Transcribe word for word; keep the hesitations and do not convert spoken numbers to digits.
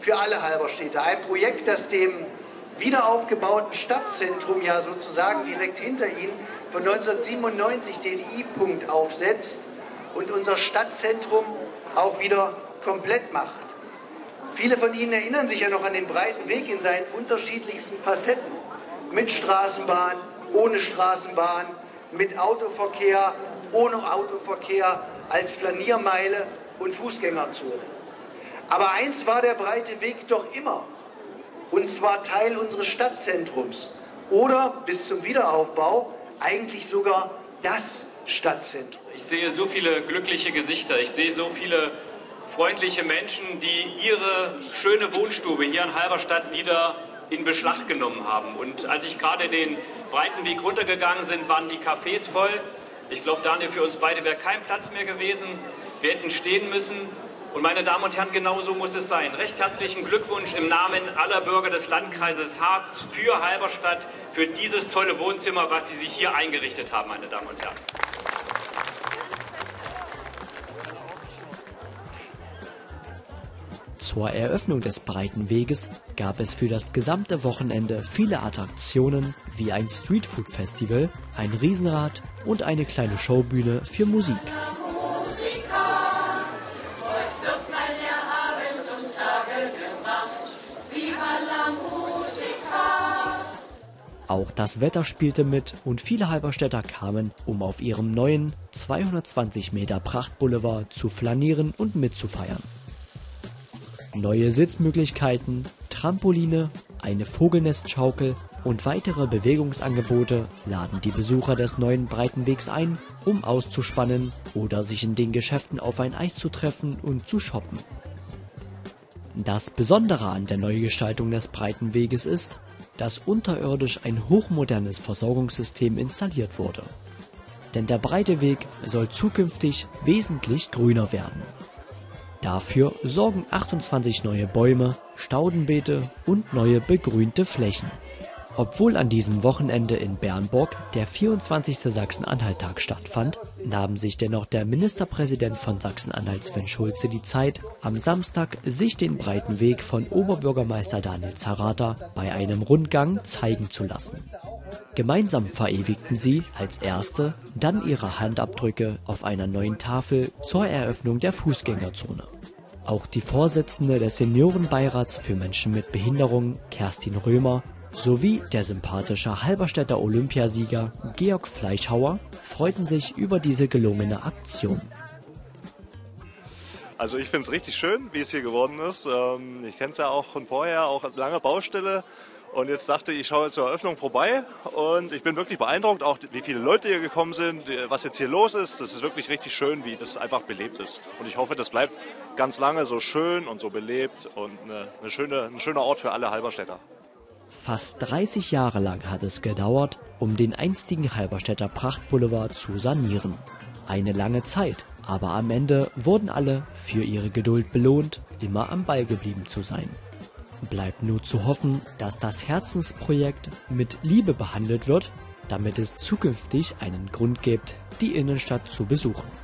für alle Halberstädter. Ein Projekt, das dem wiederaufgebauten Stadtzentrum ja sozusagen direkt hinter Ihnen von neunzehnhundertsiebenundneunzig den I-Punkt aufsetzt und unser Stadtzentrum auch wieder komplett macht. Viele von Ihnen erinnern sich ja noch an den breiten Weg in seinen unterschiedlichsten Facetten. Mit Straßenbahn, ohne Straßenbahn, mit Autoverkehr, ohne Autoverkehr, als Flaniermeile und Fußgängerzone. Aber eins war der breite Weg doch immer, und zwar Teil unseres Stadtzentrums oder bis zum Wiederaufbau eigentlich sogar das Stadtzentrum. Ich sehe so viele glückliche Gesichter, ich sehe so viele freundliche Menschen, die ihre schöne Wohnstube hier in Halberstadt wieder in Beschlag genommen haben. Und als ich gerade den breiten Weg runtergegangen bin, waren die Cafés voll. Ich glaube, Daniel, für uns beide wäre kein Platz mehr gewesen. Wir hätten stehen müssen. Und meine Damen und Herren, genau so muss es sein. Recht herzlichen Glückwunsch im Namen aller Bürger des Landkreises Harz für Halberstadt, für dieses tolle Wohnzimmer, was Sie sich hier eingerichtet haben, meine Damen und Herren. Zur Eröffnung des breiten Weges gab es für das gesamte Wochenende viele Attraktionen wie ein Streetfood-Festival, ein Riesenrad und eine kleine Showbühne für Musik. Auch das Wetter spielte mit und viele Halberstädter kamen, um auf ihrem neuen zweihundertzwanzig Meter Prachtboulevard zu flanieren und mitzufeiern. Neue Sitzmöglichkeiten, Trampoline, eine Vogelnestschaukel und weitere Bewegungsangebote laden die Besucher des neuen breiten Wegs ein, um auszuspannen oder sich in den Geschäften auf ein Eis zu treffen und zu shoppen. Das Besondere an der Neugestaltung des breiten Weges ist, dass unterirdisch ein hochmodernes Versorgungssystem installiert wurde. Denn der breite Weg soll zukünftig wesentlich grüner werden. Dafür sorgen achtundzwanzig neue Bäume, Staudenbeete und neue begrünte Flächen. Obwohl an diesem Wochenende in Bernburg der vierundzwanzigste Sachsen-Anhalt-Tag stattfand, nahm sich dennoch der Ministerpräsident von Sachsen-Anhalt Sven Schulze die Zeit, am Samstag sich den breiten Weg von Oberbürgermeister Daniel Zarater bei einem Rundgang zeigen zu lassen. Gemeinsam verewigten sie als Erste dann ihre Handabdrücke auf einer neuen Tafel zur Eröffnung der Fußgängerzone. Auch die Vorsitzende des Seniorenbeirats für Menschen mit Behinderung, Kerstin Römer, sowie der sympathische Halberstädter Olympiasieger Georg Fleischhauer freuten sich über diese gelungene Aktion. Also ich finde es richtig schön, wie es hier geworden ist. Ich kenne es ja auch von vorher, auch als lange Baustelle. Und jetzt dachte ich, ich schaue zur Eröffnung vorbei und ich bin wirklich beeindruckt, auch wie viele Leute hier gekommen sind, was jetzt hier los ist. Das ist wirklich richtig schön, wie das einfach belebt ist. Und ich hoffe, das bleibt ganz lange so schön und so belebt und eine, eine schöne, ein schöner Ort für alle Halberstädter. Fast dreißig Jahre lang hat es gedauert, um den einstigen Halberstädter Prachtboulevard zu sanieren. Eine lange Zeit, aber am Ende wurden alle für ihre Geduld belohnt, immer am Ball geblieben zu sein. Bleibt nur zu hoffen, dass das Herzensprojekt mit Liebe behandelt wird, damit es zukünftig einen Grund gibt, die Innenstadt zu besuchen.